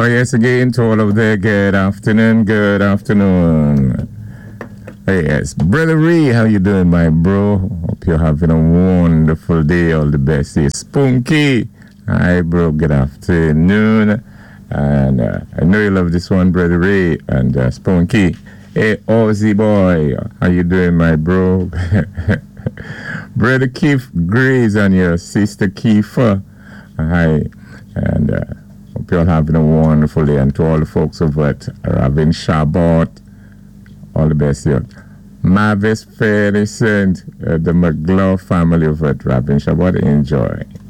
Oh, yes, again to all of there. Good afternoon. Good afternoon. Hey, yes. Brother Ray, how you doing, my bro? Hope you're having a wonderful day. All the best. Hey, Spunky. Hi, bro. Good afternoon. And I know you love this one, Brother Ray and Spunky. Hey, Ozzy boy. How you doing, my bro? Brother Keith Grace and your sister Kiefer. Hi. And hope you're having a wonderful day. And to all the folks over at Ravin Shabbat, all the best here. Mavis Ferguson, the McGlaw family over at Ravin Shabbat, enjoy.